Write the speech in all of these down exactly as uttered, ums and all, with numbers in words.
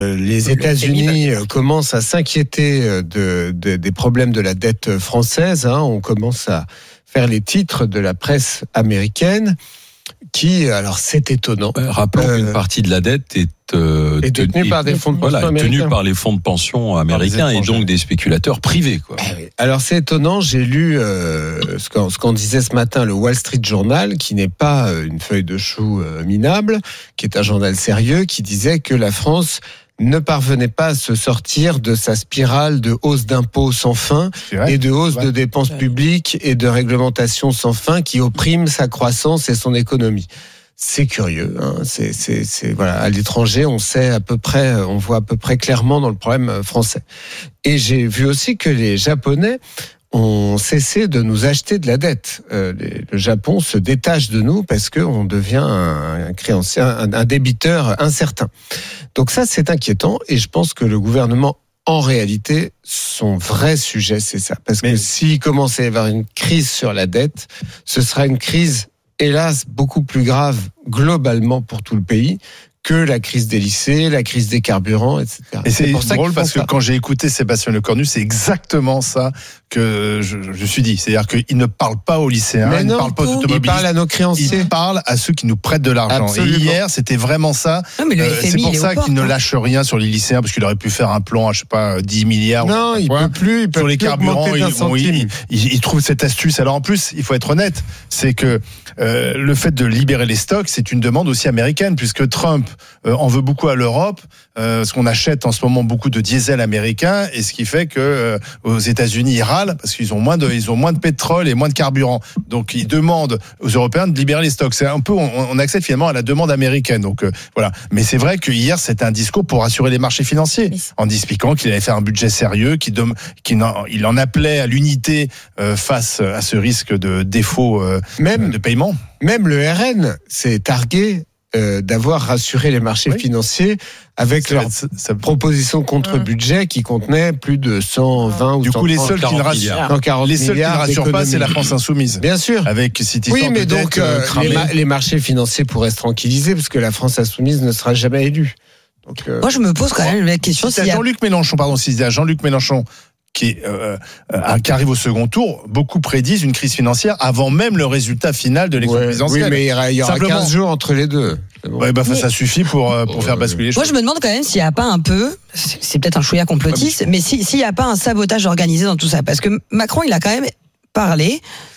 Les États-Unis commencent à s'inquiéter de, de, des problèmes de la dette française. Hein. On commence à faire les titres de la presse américaine qui, alors c'est étonnant. Euh, rappelons euh, qu'une partie de la dette est, euh, est détenue par des fonds de pension voilà, américains. tenue par les fonds de pension américains et donc des spéculateurs privés. Quoi. Ah oui. Alors c'est étonnant, j'ai lu euh, ce, qu'en, ce qu'en disait ce matin le Wall Street Journal, qui n'est pas une feuille de chou euh, minable, qui est un journal sérieux, qui disait que la France ne parvenait pas à se sortir de sa spirale de hausse d'impôts sans fin et de hausse ouais. de dépenses publiques et de réglementations sans fin qui oppriment sa croissance et son économie. C'est curieux, hein. c'est, c'est, c'est, voilà. À l'étranger, on sait à peu près, on voit à peu près clairement dans le problème français. Et j'ai vu aussi que les Japonais ont cessé de nous acheter de la dette. Euh, les, le Japon se détache de nous parce qu'on devient un, un créancier, un, un débiteur incertain. Donc ça, c'est inquiétant et je pense que le gouvernement, en réalité, son vrai sujet, c'est ça. Parce Mais... que s'il commence à y avoir une crise sur la dette, ce sera une crise, hélas, beaucoup plus grave globalement pour tout le pays que la crise des lycées, la crise des carburants, et cetera. Et c'est, c'est pour ça drôle parce que ça. Quand j'ai écouté Sébastien Lecornu, c'est exactement ça que je, je suis dit. C'est-à-dire qu'il ne parle pas aux lycéens, Mais il non, ne parle pas aux automobilistes. Il parle à nos créanciers. Il parle à ceux qui nous prêtent de l'argent. Absolument. Et hier, c'était vraiment ça. Non, mais le euh, F M I, c'est pour ça porte, qu'il hein. ne lâche rien sur les lycéens, parce qu'il aurait pu faire un plan à, je sais pas, dix milliards. Non, il quoi. peut plus. Il peut sur les plus carburants, il, bon, il, il, il trouve cette astuce. Alors en plus, il faut être honnête, c'est que euh, le fait de libérer les stocks, c'est une demande aussi américaine, puisque Trump euh, en veut beaucoup à l'Europe, euh, parce qu'on achète en ce moment beaucoup de diesel américain, et ce qui fait que euh, aux États-Unis ils râlent parce qu'ils ont moins de, ils ont moins de pétrole et moins de carburant. Donc ils demandent aux Européens de libérer les stocks. C'est un peu, on, on accède finalement à la demande américaine. Donc euh, voilà. Mais c'est vrai que hier c'était un discours pour rassurer les marchés financiers, en expliquant qu'il allait faire un budget sérieux, qu'il, dem, qu'il en, il en appelait à l'unité euh, face à ce risque de défaut euh, même, de paiement. Même le R N s'est targué Euh, d'avoir rassuré les marchés oui. financiers avec ça, leur ça, ça... proposition de contre-budget qui contenait plus de cent vingt ou du coup, les seuls qui ne rassurent, les seuls qui ne rassurent pas, c'est la France insoumise. Bien sûr. Avec cette oui, histoire mais de donc dette, euh, les, ma- les marchés financiers pourraient se tranquilliser parce que la France insoumise ne sera jamais élue. Donc, euh... moi, je me pose quand même la question. Si c'est Jean-Luc Mélenchon, pardon, si c'est à Jean-Luc Mélenchon. Qui, euh, euh, qui arrive au second tour, beaucoup prédisent une crise financière avant même le résultat final de l'élection ouais, présidentielle. Oui, mais il y aura, il y aura quinze jours entre les deux. Bon. Ouais, bah, mais... ça suffit pour, pour oh, faire basculer les choses. Moi, je me demande quand même s'il n'y a pas un peu, c'est peut-être un chouïa complotiste, mais s'il si n'y a pas un sabotage organisé dans tout ça. Parce que Macron, il a quand même parlé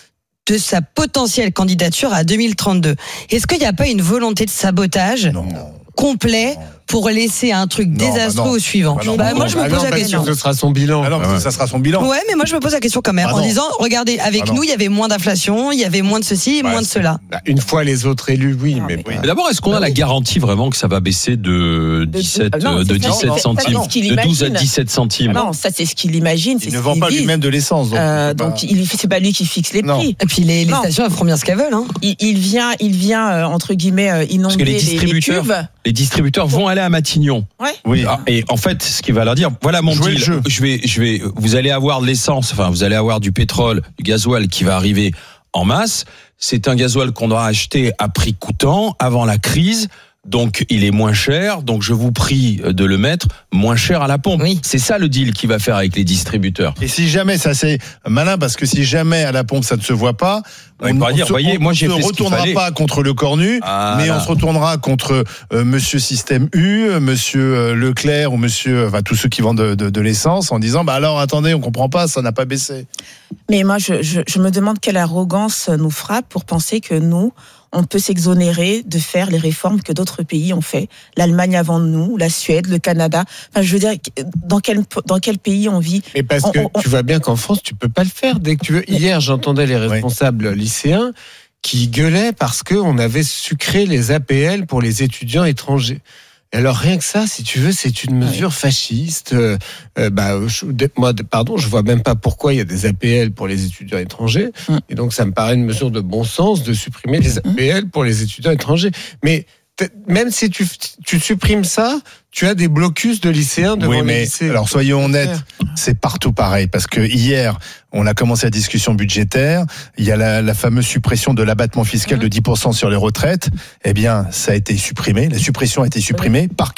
de sa potentielle candidature à deux mille trente-deux. Est-ce qu'il n'y a pas une volonté de sabotage non. complet pour laisser un truc non, désastreux bah au suivant. Bah non, bah bah moi je me bah pose non, la question. Ce sera son bilan. Ah non, ah ouais. ça sera son bilan. Ouais, mais moi je me pose la question quand même bah en disant regardez, avec ah nous il y avait moins d'inflation, il y avait moins de ceci, bah, moins de cela. Bah, une fois les autres élus, oui, ah, mais, mais, oui. mais d'abord est-ce qu'on a la garantie vraiment que ça va baisser de dix-sept de, non, de dix-sept non, centimes, non, de douze à dix-sept centimes. Non, ça c'est ce qu'il imagine. Il ne vend pas lui-même de l'essence. Donc, euh, donc il, c'est pas lui qui fixe les prix. Et puis les stations elles feront bien ce qu'elles veulent. Il vient, il vient entre guillemets inonder les cuves. Les distributeurs vont aller à Matignon. Ouais. Oui. Et en fait, ce qu'il va leur dire, voilà mon deal. Je vais, je vais, vous allez avoir de l'essence, enfin, vous allez avoir du pétrole, du gasoil qui va arriver en masse. C'est un gasoil qu'on doit acheter à prix coûtant avant la crise. Donc, il est moins cher. Donc, je vous prie de le mettre moins cher à la pompe. Oui. C'est ça le deal qu'il va faire avec les distributeurs. Et si jamais, ça c'est malin, parce que si jamais à la pompe ça ne se voit pas, on ne se, voyez, moi, j'ai se retournera pas contre le Cornu, ah, mais là. on se retournera contre euh, Monsieur Système U, Monsieur euh, Leclerc ou Monsieur, enfin tous ceux qui vendent de, de, de l'essence, en disant, bah alors attendez, on comprend pas, ça n'a pas baissé. Mais moi, je, je, je me demande quelle arrogance nous frappe pour penser que nous, on peut s'exonérer de faire les réformes que d'autres pays ont fait. L'Allemagne avant nous, la Suède, le Canada. Enfin, je veux dire, dans quel, dans quel pays on vit? Mais parce on, que on, tu vois bien qu'en France, tu peux pas le faire dès que tu veux. Hier, j'entendais les responsables oui. lycéens qui gueulaient parce qu'on avait sucré les A P L pour les étudiants étrangers. Et alors rien que ça, si tu veux, c'est une mesure ouais. fasciste. Euh, euh, bah, je, moi, pardon, je vois même pas pourquoi il y a des A P L pour les étudiants étrangers. Mmh. Et donc ça me paraît une mesure de bon sens de supprimer les A P L pour les étudiants étrangers. Mais même si tu, tu supprimes ça, tu as des blocus de lycéens devant oui, mais les lycées. Alors soyons honnêtes, c'est partout pareil, parce que hier, on a commencé la discussion budgétaire, il y a la, la fameuse suppression de l'abattement fiscal mmh. de dix pour cent sur les retraites, eh bien, ça a été supprimé, la suppression a été supprimée, par qui ?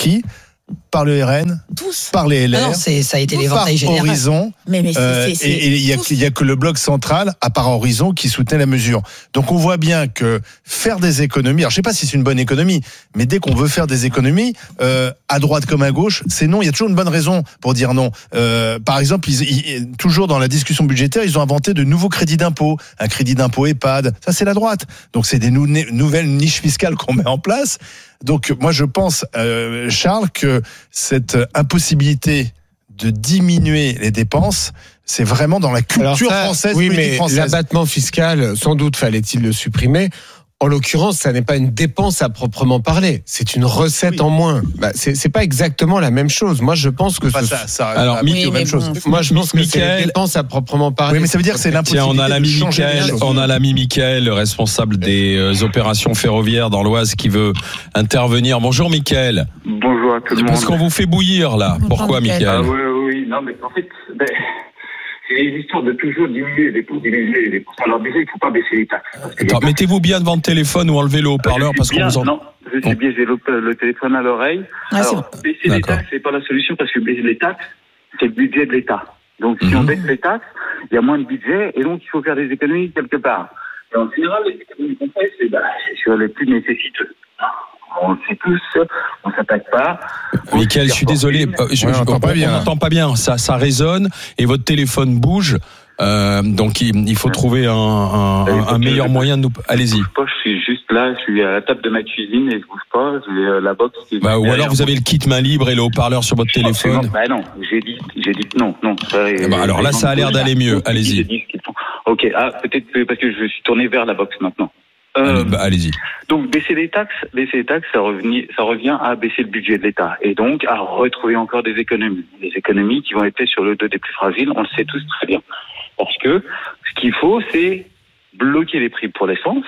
par le R N, Tous. par les L R, Ah non, c'est, ça a été par l'éventail général. Horizon. Mais, mais c'est, Euh, c'est, c'est, et il y a, tous. il y a que le bloc central, à part Horizon, qui soutenait la mesure. Donc on voit bien que faire des économies, alors je sais pas si c'est une bonne économie, mais dès qu'on veut faire des économies, euh, à droite comme à gauche, c'est non. Il y a toujours une bonne raison pour dire non. Euh, par exemple, ils, ils, toujours dans la discussion budgétaire, ils ont inventé de nouveaux crédits d'impôt, un crédit d'impôt EHPAD. Ça, c'est la droite. Donc c'est des nou- nouvelles niches fiscales qu'on met en place. Donc moi, je pense, euh, Charles, que cette impossibilité de diminuer les dépenses, c'est vraiment dans la culture Alors ça, française, oui, politique mais française. l'abattement fiscal, sans doute fallait-il le supprimer. En l'occurrence, ça n'est pas une dépense à proprement parler. C'est une recette Oui. en moins. Bah, c'est, c'est pas exactement la même chose. Moi, je pense que Enfin, ce... ça, ça, Alors, ça oui, aboutit aux mais mêmes bon. choses. moi, je pense que c'est Michael- une dépense à proprement parler. Oui, mais ça veut dire que c'est Tiens, l'impossibilité on a l'ami de changer les Michael, choses. on a l'ami Michael, le responsable des euh, opérations ferroviaires dans l'Oise, qui veut intervenir. Bonjour Michael. Bonjour à tout le monde. Parce qu'on vous fait bouillir là. Bonjour, Pourquoi Michael. Ah Michael? oui, oui, oui. Non, mais en fait, ben, c'est l'histoire de toujours diminuer les dépenses, diminuer les dépenses. Alors déjà, il ne faut pas baisser les taxes. Parce que les Attends, taxes- mettez-vous bien devant le téléphone ou enlevez le haut-parleur Je parce suis qu'on bien, vous entend. Non, je suis bien, j'ai le, le téléphone à l'oreille. Ah, c'est Alors, baisser les D'accord. taxes, c'est pas la solution parce que baisser les taxes, c'est le budget de l'État. Donc, si Mhm. on baisse les taxes, il y a moins de budget et donc il faut faire des économies quelque part. Et en général, les économies qu'on fait, c'est, bah, c'est sur les plus nécessiteux. On le sait tous, on s'attaque pas. On Michael, je suis désolé, euh, je- Ouais, je- on entend pas bien. on n'entend pas bien. Ça, ça résonne et votre téléphone bouge. Euh, donc il, il faut trouver un, un, un- un meilleur moyen de nous. Allez-y. Je bouge pas, je suis juste là, je suis à la table de ma cuisine et je bouge pas. J'ai euh, la box. qui est Bah, ou derrière alors vous moi. avez le kit main libre et le haut-parleur sur votre téléphone. Bah non, j'ai dit, j'ai dit que non, non. Ça, Eh ben, alors là, ça a l'air d'aller mieux. Allez-y. J'ai dit ce qu'ils font. Ok, ah, peut-être que- parce que je suis tourné vers la box maintenant. Euh, Allez, bah, allez-y. donc baisser les taxes, baisser les taxes, ça revient, ça revient à baisser le budget de l'État et donc à retrouver encore des économies, des économies qui vont être faites sur le dos des plus fragiles. On le sait tous très bien, parce que ce qu'il faut, c'est bloquer les prix pour l'essence,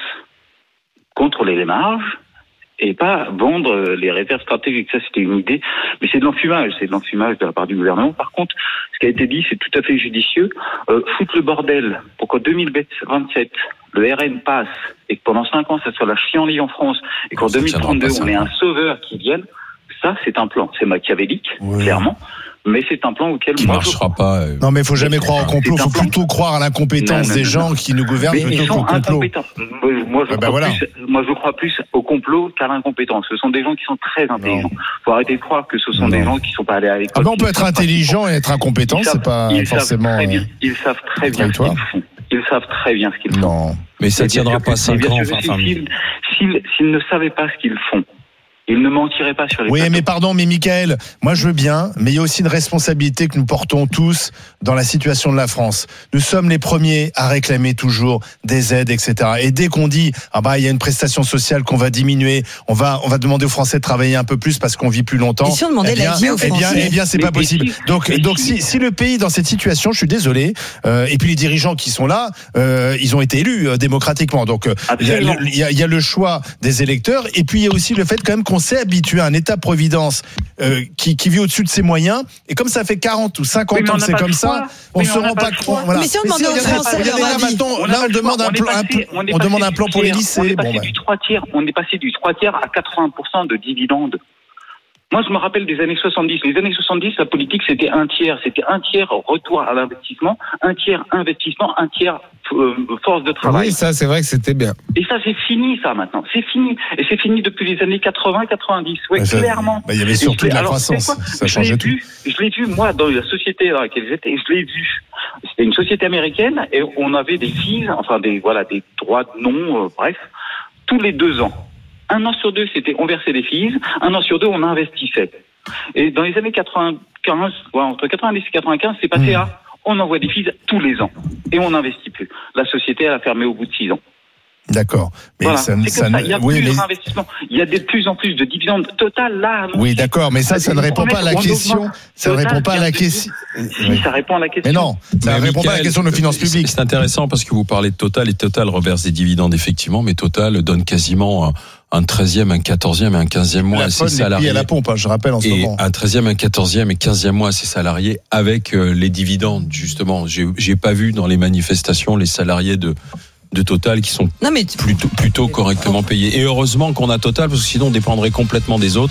contrôler les marges et pas vendre les réserves stratégiques. Ça, c'était une idée, mais c'est de l'enfumage, c'est de l'enfumage de la part du gouvernement. Par contre, ce qui a été dit, c'est tout à fait judicieux. Euh, foutre le bordel pour qu'en deux mille vingt-sept, le R N passe et que pendant cinq ans, ça soit la chienlit en France et qu'en Ça deux mille trente-deux, tiendra pas, on ait ça. un sauveur qui vienne, ça, c'est un plan. C'est machiavélique, Oui. clairement, mais c'est un plan auquel Qui moi, marchera pas. euh. Non, mais il faut jamais croire au complot. Il C'est un faut plan. plutôt croire à l'incompétence Non, non, des non, gens non. qui nous gouvernent Mais plutôt ils qu'au sont complot. incompétents. Moi, moi, je Ah ben crois voilà. plus, moi, je crois plus au complot qu'à l'incompétence. Ce sont des gens qui sont très intelligents. Faut arrêter de croire que ce sont Non. des gens qui sont pas allés à l'école. Ah ben, on qui peut ne être savent pas intelligent et être incompétent, Ils c'est savent- pas ils savent forcément. très bien- euh, Ils savent très bien ce contradictoire. qu'ils font. Ils savent très bien ce qu'ils font. Non. Mais ça Et bien tiendra sûr pas que- cinq bien ans. sûr que Enfin, enfin, s'ils, s'ils, s'ils ne savaient pas ce qu'ils font, ils ne mentiraient pas sur les Oui, plateaux. mais pardon, mais Michael, moi je veux bien, mais il y a aussi une responsabilité que nous portons tous dans la situation de la France. Nous sommes les premiers à réclamer toujours des aides, et cetera. Et dès qu'on dit ah bah il y a une prestation sociale qu'on va diminuer, on va on va demander aux Français de travailler un peu plus parce qu'on vit plus longtemps. Et si on demandait eh bien, la vie aux eh bien, Français eh bien, c'est Mais- pas mais possible. si- Donc mais donc si- si si le pays est dans cette situation, je suis désolé. Euh, et puis les dirigeants qui sont là, euh, ils ont été élus euh, démocratiquement. Donc euh, il y, a Absolument. le- il y a il y a le choix des électeurs et puis il y a aussi le fait quand même qu'on s'est habitué à un État-providence euh, qui, qui vit au-dessus de ses moyens. Et comme ça fait quarante ou cinquante Oui, mais on ans que n'a c'est pas comme le ça, choix. on Oui, se mais on rend n'a pas pas le compte. choix. Voilà. Mais si on demandait aux regardez, Français regardez, leur là, avis. maintenant, On là, n'a on pas le demande choix. un On est plan, un passé- plan- on est on demande passé un plan du pour les tiers. lycées. On est Bon, passé bah. du trois tiers. On est passé du trois tiers à quatre-vingts pour cent de dividendes. Moi, je me rappelle des années soixante-dix. Les années soixante-dix, la politique, c'était un tiers. C'était un tiers retour à l'investissement, un tiers investissement, un tiers euh, force de travail. Oui, ça, c'est vrai que c'était bien. Et ça, c'est fini, ça, maintenant. C'est fini. Et c'est fini depuis les années quatre-vingts quatre-vingt-dix. Oui, Ouais, ça- clairement. bah, il y avait Et surtout je l'ai- de la alors, croissance. c'est quoi Ça je changeait l'ai tout. vu, je l'ai vu, moi, dans la société dans laquelle j'étais, je l'ai vu. C'était une société américaine et on avait des fees, enfin, des, voilà, des droits de nom, euh, bref, tous les deux ans. Un an sur deux, c'était, on versait des fees. Un an sur deux, on investissait. Et dans les années quatre-vingt-quinze, ouais, entre quatre-vingt-dix et quatre-vingt-quinze, c'est passé Mmh. à, on envoie des fees tous les ans. Et on n'investit plus. La société, elle a fermé au bout de six ans. D'accord. Mais Voilà, ça, c'est ça comme ça. ne- Il y a oui, plus mais- d'investissement. Il y a de plus en plus de dividendes total là. annoncés. oui, d'accord, mais ça, ça ne répond pas à la On question. augmente. Ça ne Total répond pas à vient la de question. Si, Oui. ça répond à la question. Mais non, ça ne Mais répond pas à la Michael, question de nos finances c'est- publiques. C'est intéressant parce que vous parlez de Total et Total reverse des dividendes effectivement, mais Total donne quasiment un, un treizième, un quatorzième et un quinzième mois La à ses faune, les prix salariés. à la pompe, hein, je rappelle en ce Et moment. un treizième, un quatorzième et quinzième mois à ses salariés avec euh, les dividendes, justement. J'ai, j'ai pas vu dans les manifestations les salariés de, de Total qui sont Non mais plutôt, plutôt correctement payés. Et heureusement qu'on a Total parce que sinon on dépendrait complètement des autres.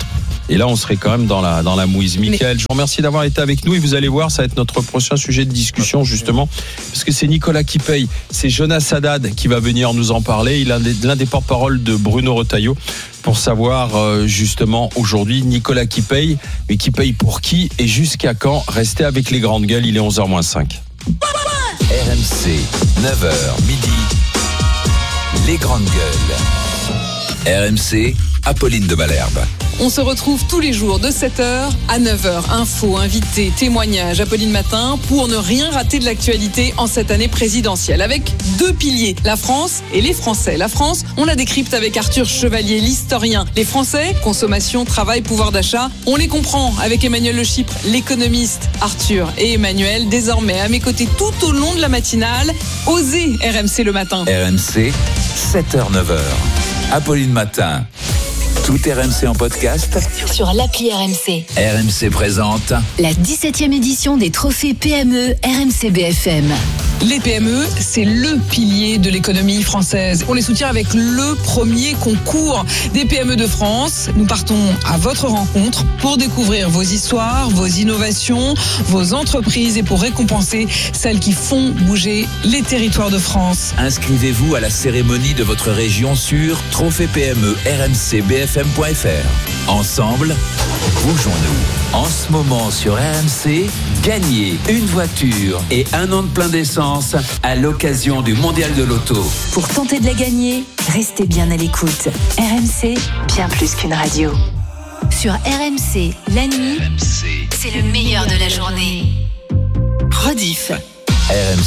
Et là, on serait quand même dans la, dans la mouise. Mickaël, je vous remercie d'avoir été avec nous et vous allez voir, ça va être notre prochain sujet de discussion, justement, parce que c'est Nicolas qui paye. C'est Jonas Haddad qui va venir nous en parler. Il est l'un des porte-parole de Bruno Retailleau pour savoir, justement, aujourd'hui, Nicolas qui paye, mais qui paye pour qui et jusqu'à quand? Restez avec les grandes gueules, il est onze heures moins cinq. R M C, neuf heures midi, les grandes gueules. R M C, Apolline de Malherbe. On se retrouve tous les jours de sept heures à neuf heures. Infos, invités, témoignages, Apolline Matin, pour ne rien rater de l'actualité en cette année présidentielle. Avec deux piliers, la France et les Français. La France, on la décrypte avec Arthur Chevalier, l'historien. Les Français, consommation, travail, pouvoir d'achat, on les comprend avec Emmanuel Le Chypre, l'économiste. Arthur et Emmanuel, désormais à mes côtés tout au long de la matinale. Osez R M C le matin. R M C, sept heures neuf heures. Apolline Matin. Tout R M C en podcast sur l'appli R M C. R M C présente la dix-septième édition des trophées P M E R M C B F M. Les P M E, c'est le pilier de l'économie française. On les soutient avec le premier concours des P M E de France. Nous partons à votre rencontre pour découvrir vos histoires, vos innovations, vos entreprises et pour récompenser celles qui font bouger les territoires de France. Inscrivez-vous à la cérémonie de votre région sur trophée P M E R M C B F M point F R. Ensemble, bougeons-nous. En ce moment sur R M C, gagnez une voiture et un an de plein d'essence à l'occasion du Mondial de l'Auto. Pour tenter de la gagner, restez bien à l'écoute. R M C, bien plus qu'une radio. Sur R M C, la nuit, c'est le meilleur de la journée. Rediff. R M